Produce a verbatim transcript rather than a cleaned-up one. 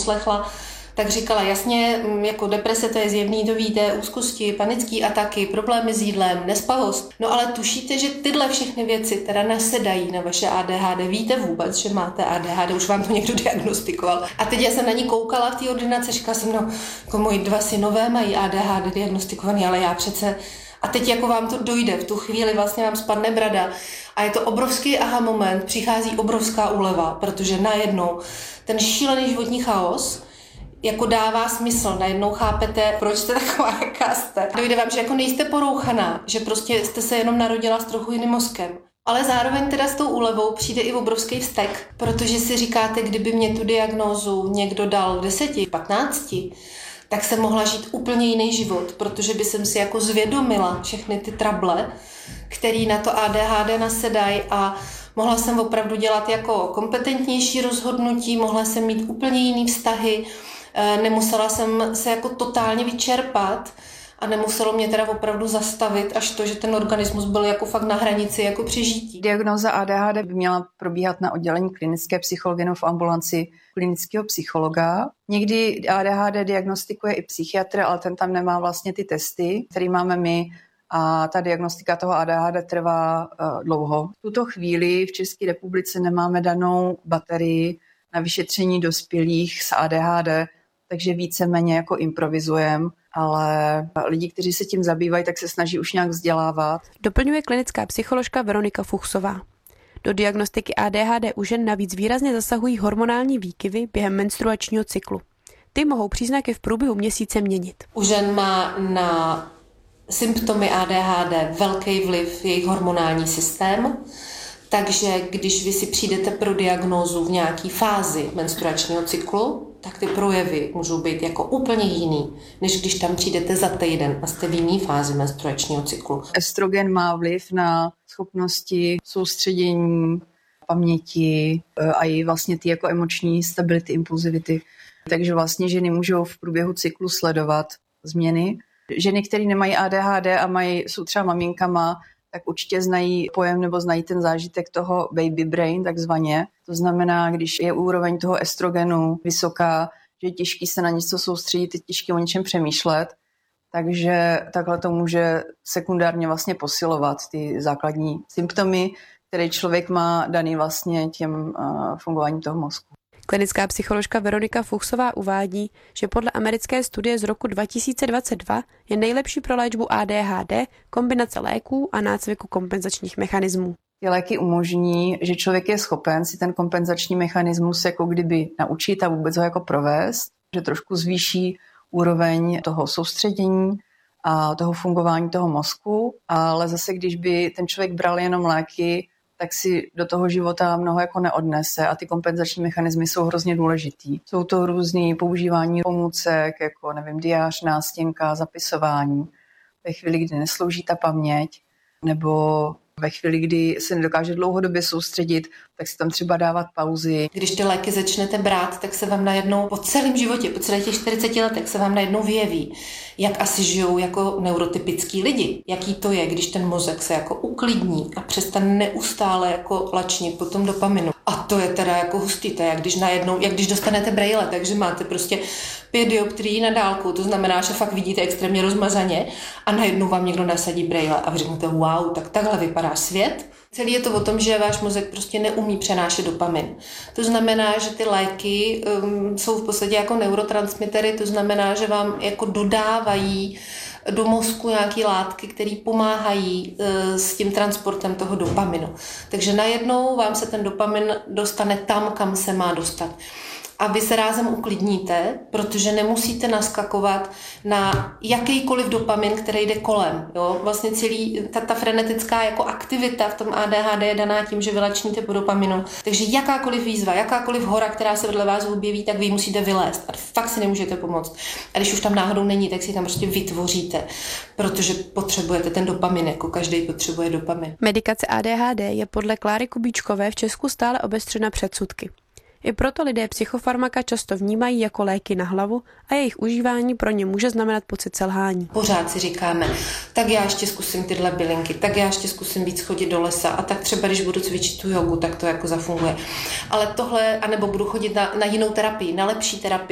poslechla, tak říkala jasně, jako deprese to je zjevný, to víte, úzkosti, panické ataky, problémy s jídlem, nespavost. No ale tušíte, že tyhle všechny věci teda nasedají na vaše A D H D. Víte vůbec, že máte A D H D, už vám to někdo diagnostikoval. A teď já jsem na ní koukala v té ordinaci, říkala jsem, no, jako moji dva synové mají A D H D diagnostikovaný, ale já přece... A teď jako vám to dojde, v tu chvíli vlastně vám spadne brada a je to obrovský aha moment, přichází obrovská úleva, protože najednou ten šílený životní chaos jako dává smysl, najednou chápete, proč jste taková, jaká jste. Dojde vám, že jako nejste porouchaná, že prostě jste se jenom narodila s trochu jiným mozkem. Ale zároveň teda s tou úlevou přijde i obrovský vztek, protože si říkáte, kdyby mě tu diagnózu někdo dal deseti, patnácti, tak jsem mohla žít úplně jiný život, protože by jsem si jako zvědomila všechny ty trable, který na to A D H D nasedají a mohla jsem opravdu dělat jako kompetentnější rozhodnutí, mohla jsem mít úplně jiný vztahy, nemusela jsem se jako totálně vyčerpat a nemuselo mě teda opravdu zastavit až to, že ten organismus byl jako fakt na hranici jako přežití. Diagnóza A D H D by měla probíhat na oddělení klinické psychologie v ambulanci klinického psychologa. Někdy A D H D diagnostikuje i psychiatr, ale ten tam nemá vlastně ty testy, které máme my, a ta diagnostika toho A D H D trvá uh, dlouho. V tuto chvíli v České republice nemáme danou baterii na vyšetření dospělých s A D H D, takže víceméně jako improvizujeme, ale lidi, kteří se tím zabývají, tak se snaží už nějak vzdělávat. Doplňuje klinická psycholožka Veronika Fuchsová. Do diagnostiky A D H D u žen navíc výrazně zasahují hormonální výkyvy během menstruačního cyklu. Ty mohou příznaky v průběhu měsíce měnit. U žen má na symptomy A D H D velký vliv jejich hormonální systém, takže když vy si přijdete pro diagnózu v nějaké fázi menstruačního cyklu, tak ty projevy můžou být jako úplně jiný, než když tam přijdete za týden a jste v jiné fázi menstruačního cyklu. Estrogen má vliv na schopnosti soustředění, paměti a i vlastně ty jako emoční stability, impulzivity. Takže vlastně ženy můžou v průběhu cyklu sledovat změny. Ženy, které nemají A D H D a mají, jsou třeba maminkama, tak určitě znají pojem nebo znají ten zážitek toho baby brain takzvaně. To znamená, když je úroveň toho estrogenu vysoká, že je těžký se na něco soustředit, je těžké o něčem přemýšlet, takže takhle to může sekundárně vlastně posilovat ty základní symptomy, které člověk má daný vlastně těm uh, fungováním toho mozku. Klinická psycholožka Veronika Fuchsová uvádí, že podle americké studie z roku dva tisíce dvacet dva je nejlepší pro léčbu A D H D kombinace léků a nácviku kompenzačních mechanismů. Ty léky umožní, že člověk je schopen si ten kompenzační mechanismus jako kdyby naučit a vůbec ho jako provést, že trošku zvýší úroveň toho soustředění a toho fungování toho mozku, ale zase když by ten člověk bral jenom léky, tak si do toho života mnoho jako neodnese a ty kompenzační mechanismy jsou hrozně důležitý. Jsou to různý používání pomůcek, jako nevím, diář, nástěnka, zapisování, ve chvíli, kdy neslouží ta paměť, nebo ve chvíli, kdy se nedokáže dlouhodobě soustředit, tak si tam třeba dávat pauzy. Když ty léky začnete brát, tak se vám najednou po celém životě, po celých těch čtyřiceti letech se vám najednou vyjeví, jak asi žijou jako neurotypický lidi. Jaký to je, když ten mozek se jako uklidní a přestane neustále jako lačnit po tom dopaminu. A to je teda jako hustý, to je jak když najednou, jak když dostanete brejle, takže máte prostě pět dioptrií na dálku, to znamená, že fakt vidíte extrémně rozmazaně a najednou vám někdo nasadí brejle a vy řeknete wow, tak takhle vypadá svět. Celý je to o tom, že váš mozek prostě neumí přenášet dopamin. To znamená, že ty léky um, jsou v podstatě jako neurotransmitery, to znamená, že vám jako dodávají do mozku nějaké látky, které pomáhají uh, s tím transportem toho dopaminu. Takže najednou vám se ten dopamin dostane tam, kam se má dostat. A vy se rázem uklidníte, protože nemusíte naskakovat na jakýkoliv dopamin, který jde kolem. Jo? Vlastně celý, ta, ta frenetická jako aktivita v tom A D H D je daná tím, že vylačníte po dopaminu. Takže jakákoliv výzva, jakákoliv hora, která se vedle vás objeví, tak vy ji musíte vylézt. A fakt si nemůžete pomoct. A když už tam náhodou není, tak si tam prostě vytvoříte, protože potřebujete ten dopamin, jako každý potřebuje dopamin. Medikace A D H D je podle Kláry Kubíčkové v Česku stále obestřena předsudky. I proto lidé psychofarmaka často vnímají jako léky na hlavu a jejich užívání pro ně může znamenat pocit selhání. Pořád si říkáme, tak já ještě zkusím tyhle bylinky, tak já ještě zkusím víc chodit do lesa a tak třeba když budu cvičit tu jogu, tak to jako zafunguje. Ale tohle, anebo budu chodit na, na jinou terapii, na lepší terapii.